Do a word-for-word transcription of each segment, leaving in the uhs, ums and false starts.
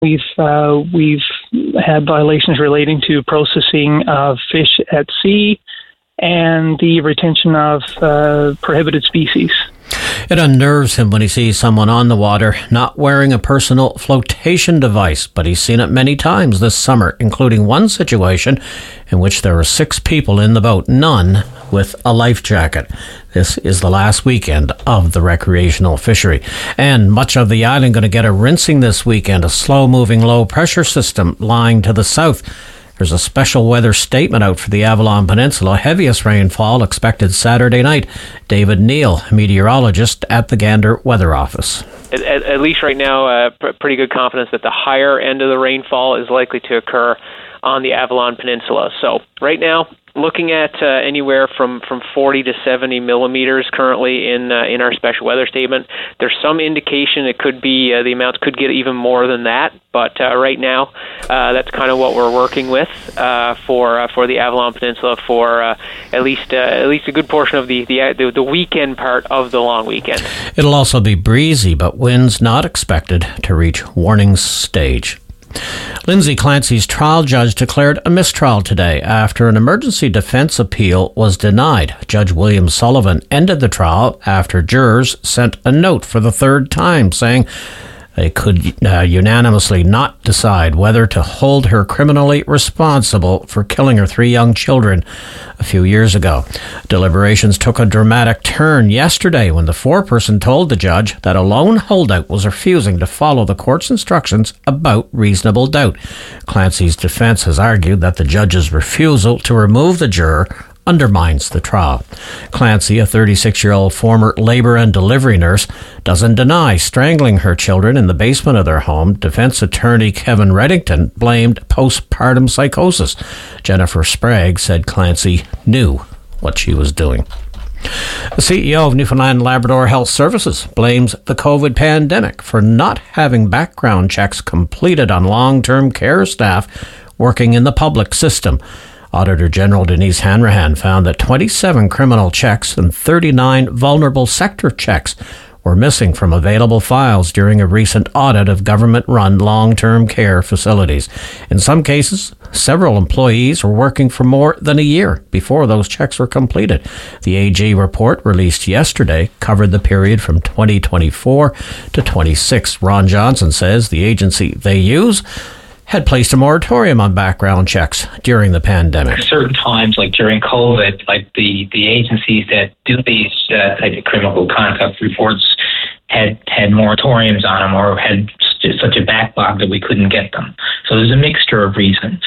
We've uh, we've had violations relating to processing of fish at sea and the retention of uh, prohibited species. It unnerves him when he sees someone on the water not wearing a personal flotation device, but he's seen it many times this summer, including one situation in which there were six people in the boat, none with a life jacket. This is the last weekend of the recreational fishery. And much of the island going to get a rinsing this weekend, a slow-moving low-pressure system lying to the south. There's a special weather statement out for the Avalon Peninsula. Heaviest rainfall expected Saturday night. David Neal, meteorologist at the Gander Weather Office. At, at, at least right now, uh, pr- pretty good confidence that the higher end of the rainfall is likely to occur on the Avalon Peninsula. So right now, looking at uh, anywhere from, from forty to seventy millimeters currently in uh, in our special weather statement. There's some indication it could be uh, the amounts could get even more than that, but uh, right now uh, that's kind of what we're working with uh, for uh, for the Avalon Peninsula for uh, at least uh, at least a good portion of the, the the the weekend part of the long weekend. It'll also be breezy, but winds not expected to reach warning stage. Lindsay Clancy's trial judge declared a mistrial today after an emergency defense appeal was denied. Judge William Sullivan ended the trial after jurors sent a note for the third time saying they could uh, unanimously not decide whether to hold her criminally responsible for killing her three young children a few years ago. Deliberations took a dramatic turn yesterday when the foreperson told the judge that a lone holdout was refusing to follow the court's instructions about reasonable doubt. Clancy's defense has argued that the judge's refusal to remove the juror undermines the trial. Clancy, a thirty-six-year-old former labor and delivery nurse, doesn't deny strangling her children in the basement of their home. Defense attorney Kevin Reddington blamed postpartum psychosis. Jennifer Sprague said Clancy knew what she was doing. The C E O of Newfoundland and Labrador Health Services blames the COVID pandemic for not having background checks completed on long-term care staff working in the public system. Auditor General Denise Hanrahan found that twenty-seven criminal checks and thirty-nine vulnerable sector checks were missing from available files during a recent audit of government-run long-term care facilities. In some cases, several employees were working for more than a year before those checks were completed. The A G report released yesterday covered the period from twenty twenty-four to twenty-six. Ron Johnson says the agency they use had placed a moratorium on background checks during the pandemic. At certain times, like during COVID, like the, the agencies that do these uh, type of criminal conduct reports had had moratoriums on them or had st- such a backlog that we couldn't get them. So there's a mixture of reasons.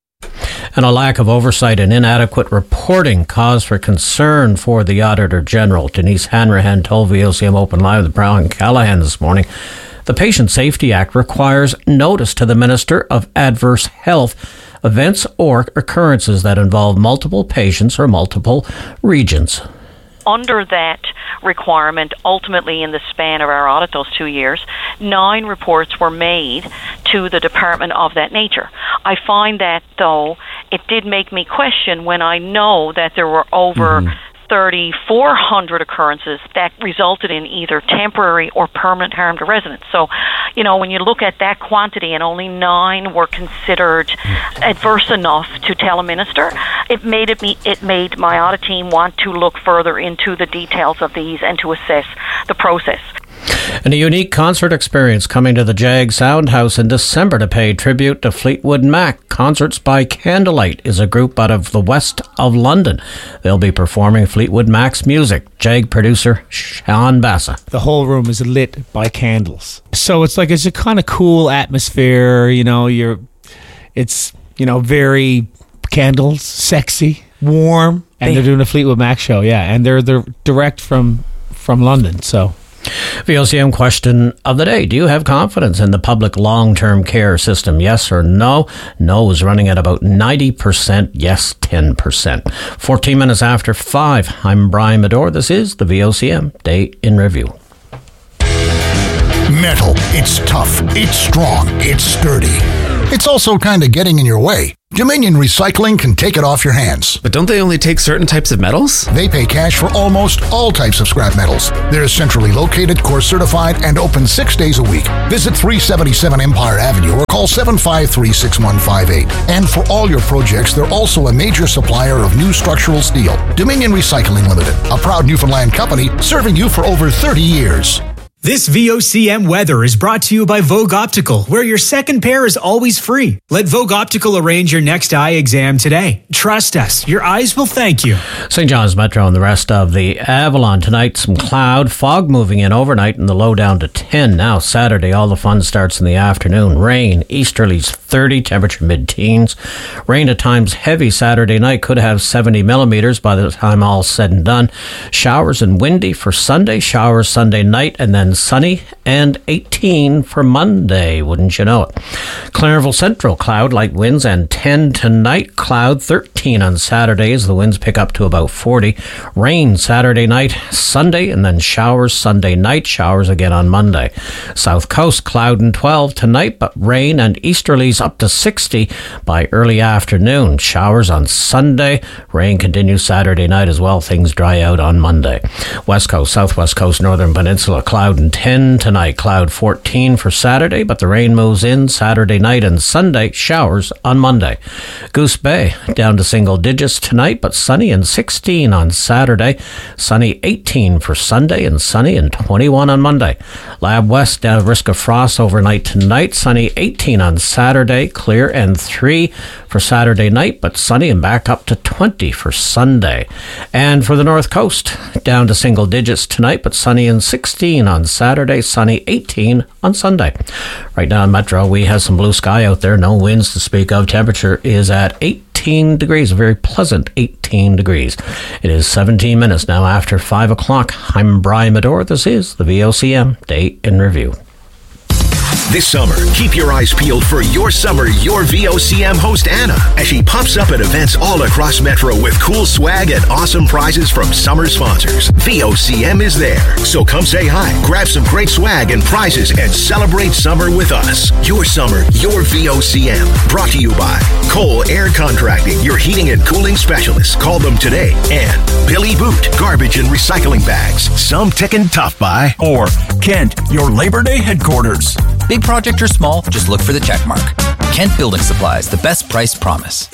And a lack of oversight and inadequate reporting cause for concern for the Auditor General. Denise Hanrahan told V O C M Open Live with Brown Callahan this morning. The Patient Safety Act requires notice to the Minister of Adverse Health events or occurrences that involve multiple patients or multiple regions. Under that requirement, ultimately in the span of our audit, those two years, nine reports were made to the department of that nature. I find that, though, it did make me question when I know that there were over mm-hmm. thirty-four hundred occurrences that resulted in either temporary or permanent harm to residents. So, you know, when you look at that quantity and only nine were considered adverse enough to tell a minister, it made it me it made my audit team want to look further into the details of these and to assess the process. And a unique concert experience coming to the Jag Soundhouse in December to pay tribute to Fleetwood Mac. Concerts by Candlelight is a group out of the west of London. They'll be performing Fleetwood Mac's music. Jag producer Sean Bassa. The whole room is lit by candles. So it's like, it's a kind of cool atmosphere, you know, you're, it's, you know, very candles, sexy, warm, and they're doing a Fleetwood Mac show, yeah, and they're, they're direct from, from London, so... V O C M question of the day. Do you have confidence in the public long-term care system? Yes or no? No is running at about ninety percent. Yes, ten percent. fourteen minutes after five. I'm Brian Medore. This is the V O C M Day in Review. Metal. It's tough. It's strong. It's sturdy. It's also kind of getting in your way. Dominion Recycling can take it off your hands. But don't they only take certain types of metals? They pay cash for almost all types of scrap metals. They're centrally located, core certified, and open six days a week. Visit three seventy-seven Empire Avenue or call seven five three, six one five eight. And for all your projects, they're also a major supplier of new structural steel. Dominion Recycling Limited, a proud Newfoundland company serving you for over thirty years. This V O C M weather is brought to you by Vogue Optical, where your second pair is always free. Let Vogue Optical arrange your next eye exam today. Trust us, your eyes will thank you. Saint John's Metro and the rest of the Avalon tonight, some cloud, fog moving in overnight and the low down to ten. Now Saturday, all the fun starts in the afternoon. Rain, easterlies thirty, temperature mid-teens. Rain at times heavy Saturday night, could have seventy millimeters by the time all's said and done. Showers and windy for Sunday, showers Sunday night, and then sunny and eighteen for Monday, wouldn't you know it. Clarenville Central, cloud, light winds, and ten tonight. Cloud, thirteen on Saturdays. The winds pick up to about forty. Rain Saturday night, Sunday, and then showers Sunday night. Showers again on Monday. South Coast, cloud and twelve tonight, but rain and easterlies up to sixty by early afternoon. Showers on Sunday. Rain continues Saturday night as well. Things dry out on Monday. West Coast, Southwest Coast, Northern Peninsula, cloud and ten tonight. Cloud fourteen for Saturday, but the rain moves in Saturday night and Sunday. Showers on Monday. Goose Bay, down to single digits tonight, but sunny and sixteen on Saturday. Sunny eighteen for Sunday and sunny and twenty-one on Monday. Lab West, down risk of frost overnight tonight. Sunny eighteen on Saturday. Clear and three for Saturday night, but sunny and back up to twenty for Sunday. And for the North Coast, down to single digits tonight, but sunny and sixteen on Saturday, sunny eighteen on Sunday. Right now in Metro, we have some blue sky out there, no winds to speak of. Temperature is at eighteen degrees, a very pleasant eighteen degrees. It is seventeen minutes now after five o'clock. I'm Brian Medor. This is the V O C M Day in Review. This summer, keep your eyes peeled for Your Summer, Your V O C M host Anna, as she pops up at events all across Metro with cool swag and awesome prizes from summer sponsors. V O C M is there, so come say hi, grab some great swag and prizes, and celebrate summer with us. Your Summer, Your V O C M, brought to you by Cole Air Contracting, your heating and cooling specialist. Call them today. And Billy Boot, garbage and recycling bags. Some ticking tough by. Or Kent, your Labor Day headquarters. Big project or small, just look for the check mark. Kent Building Supplies, the best price promise.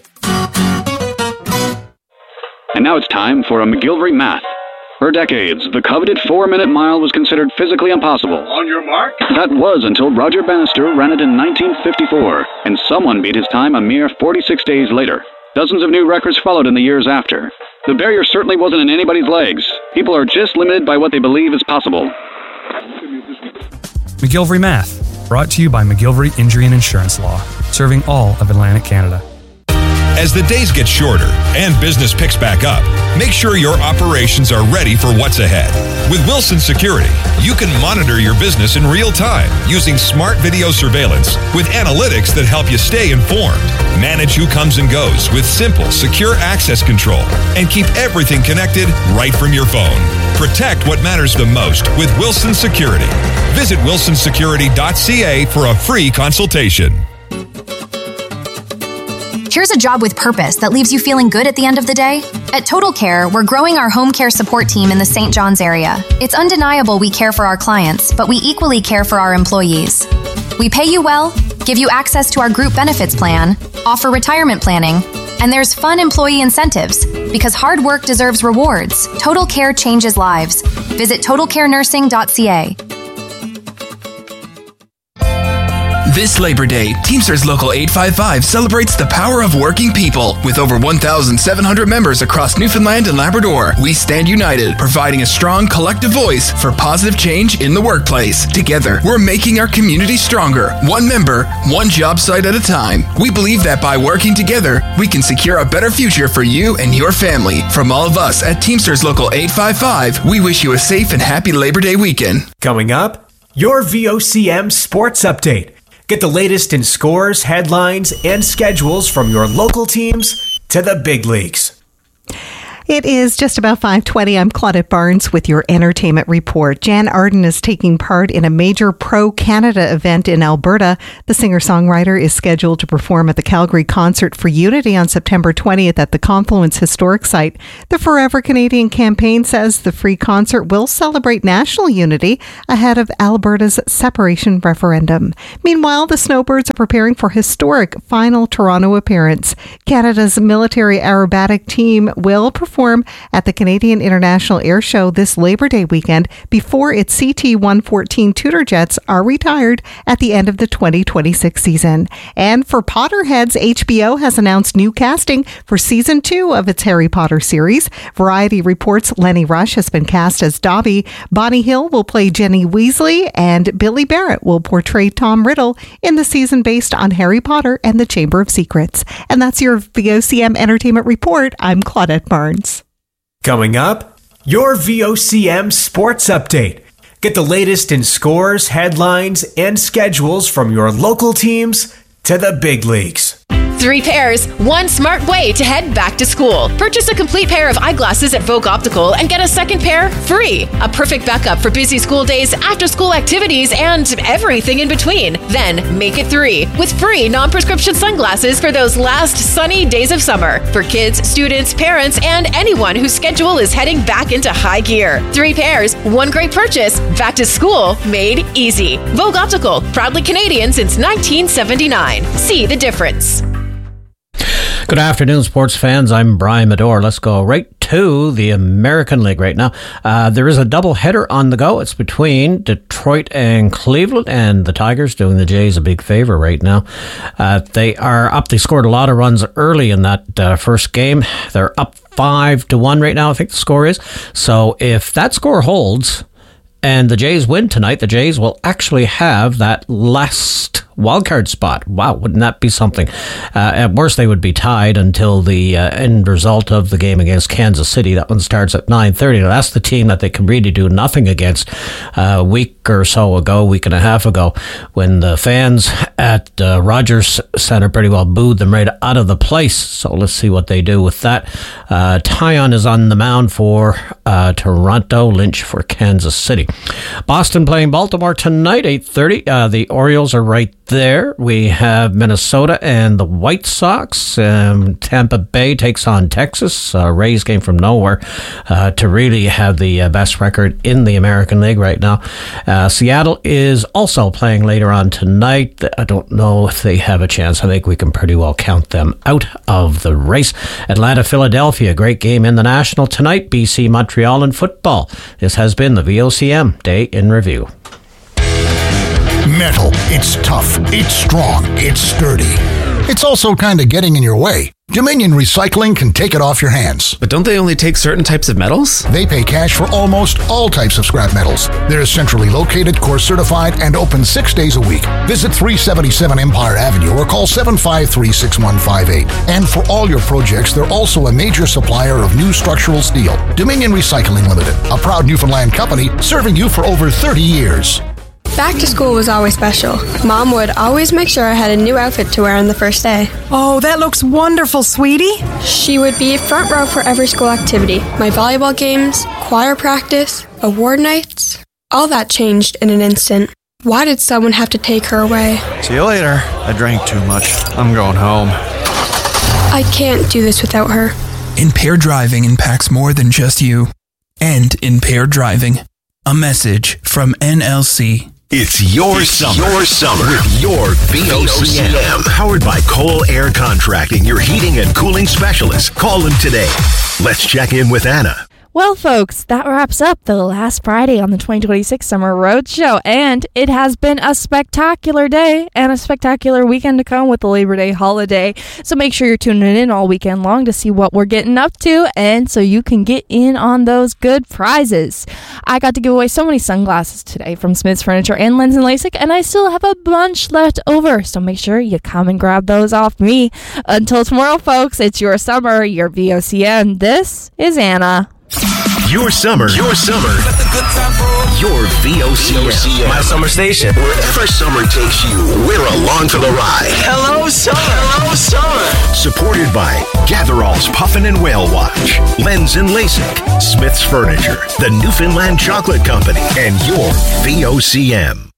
And now it's time for a McGilvery Math. For decades, the coveted four-minute mile was considered physically impossible. On your mark. That was until Roger Bannister ran it in nineteen fifty-four, and someone beat his time a mere forty-six days later. Dozens of new records followed in the years after. The barrier certainly wasn't in anybody's legs. People are just limited by what they believe is possible. McGilvery Math, brought to you by McGilvery Injury and Insurance Law, serving all of Atlantic Canada. As the days get shorter and business picks back up, make sure your operations are ready for what's ahead. With Wilson Security, you can monitor your business in real time using smart video surveillance with analytics that help you stay informed. Manage who comes and goes with simple, secure access control and keep everything connected right from your phone. Protect what matters the most with Wilson Security. Visit wilson security dot c a for a free consultation. Here's a job with purpose that leaves you feeling good at the end of the day. At Total Care, we're growing our home care support team in the Saint John's area. It's undeniable we care for our clients, but we equally care for our employees. We pay you well, give you access to our group benefits plan, offer retirement planning, and there's fun employee incentives. Because hard work deserves rewards, Total Care changes lives. Visit total care nursing dot c a. This Labor Day, Teamsters Local eight five five celebrates the power of working people. With over one thousand seven hundred members across Newfoundland and Labrador, we stand united, providing a strong collective voice for positive change in the workplace. Together, we're making our community stronger, one member, one job site at a time. We believe that by working together, we can secure a better future for you and your family. From all of us at Teamsters Local eight five five, we wish you a safe and happy Labor Day weekend. Coming up, your V O C M Sports Update. Get the latest in scores, headlines, and schedules from your local teams to the big leagues. It is just about five twenty. I'm Claudette Barnes with your entertainment report. Jan Arden is taking part in a major pro-Canada event in Alberta. The singer-songwriter is scheduled to perform at the Calgary Concert for Unity on September twentieth at the Confluence Historic Site. The Forever Canadian campaign says the free concert will celebrate national unity ahead of Alberta's separation referendum. Meanwhile, the Snowbirds are preparing for historic final Toronto appearance. Canada's military aerobatic team will perform at the Canadian International Air Show this Labor Day weekend before its C T one fourteen Tudor jets are retired at the end of the twenty twenty-six season. And for Potterheads, H B O has announced new casting for season two of its Harry Potter series. Variety reports Lenny Rush has been cast as Dobby, Bonnie Hill will play Jenny Weasley, and Billy Barrett will portray Tom Riddle in the season based on Harry Potter and the Chamber of Secrets. And that's your V O C M Entertainment Report. I'm Claudette Barnes. Coming up, your V O C M Sports Update. Get the latest in scores, headlines, and schedules from your local teams to the big leagues. Three pairs, one smart way to head back to school. Purchase a complete pair of eyeglasses at Vogue Optical and get a second pair free. A perfect backup for busy school days, after-school activities, and everything in between. Then make it three with free non-prescription sunglasses for those last sunny days of summer for kids, students, parents, and anyone whose schedule is heading back into high gear. Three pairs, one great purchase. Back to school made easy. Vogue Optical, proudly Canadian since nineteen seventy-nine. See the difference. Good afternoon, sports fans. I'm Brian Medore. Let's go right to the American League right now. Uh, there is a doubleheader on the go. It's between Detroit and Cleveland, and the Tigers doing the Jays a big favor right now. Uh, they are up. They scored a lot of runs early in that uh, first game. They're up five to one right now, I think the score is. So if that score holds and the Jays win tonight, the Jays will actually have that last wildcard spot. Wow, wouldn't that be something? Uh, at worst, they would be tied until the uh, end result of the game against Kansas City. That one starts at nine thirty. Now, that's the team that they can really do nothing against. Uh, a week or so ago, week and a half ago, when the fans at uh, Rogers Center pretty well booed them right out of the place. So let's see what they do with that. Uh, Tyon is on the mound for uh, Toronto, Lynch for Kansas City. Boston playing Baltimore tonight, eight thirty. Uh, the Orioles are right there. We have Minnesota and the White Sox. Um, Tampa Bay takes on Texas. Uh, Rays came from nowhere uh, to really have the uh, best record in the American League right now. Uh, Seattle is also playing later on tonight. I don't know if they have a chance. I think we can pretty well count them out of the race. Atlanta, Philadelphia, great game in the National tonight. B C, Montreal in football. This has been the V O C M Day in Review. Metal. It's tough. It's strong. It's sturdy. It's also kind of getting in your way. Dominion Recycling can take it off your hands. But don't they only take certain types of metals? They pay cash for almost all types of scrap metals. They're centrally located, core certified, and open six days a week. Visit three seventy-seven Empire Avenue or call seven five three, six one five eight. And for all your projects, they're also a major supplier of new structural steel. Dominion Recycling Limited, a proud Newfoundland company serving you for over thirty years. Back to school was always special. Mom would always make sure I had a new outfit to wear on the first day. Oh, that looks wonderful, sweetie. She would be front row for every school activity. My volleyball games, choir practice, award nights. All that changed in an instant. Why did someone have to take her away? See you later. I drank too much. I'm going home. I can't do this without her. Impaired driving impacts more than just you. End impaired driving. A message from N L C. It's your it's summer. Your summer with your V O C M. Powered by Cole Air Contracting, your heating and cooling specialist. Call them today. Let's check in with Anna. Well, folks, that wraps up the last Friday on the twenty twenty-six Summer Roadshow, and it has been a spectacular day and a spectacular weekend to come with the Labor Day holiday. So make sure you're tuning in all weekend long to see what we're getting up to, and so you can get in on those good prizes. I got to give away so many sunglasses today from Smith's Furniture and Lens and LASIK, and I still have a bunch left over, so make sure you come and grab those off me. Until tomorrow, folks, it's your summer, your V O C M. This is Anna. Your summer, your summer, your V O C M. My summer station. Wherever summer takes you, we're along for the ride. Hello, summer. Hello, summer. Supported by Gatherall's Puffin and Whale Watch, Lens and LASIK, Smith's Furniture, the Newfoundland Chocolate Company, and your V O C M.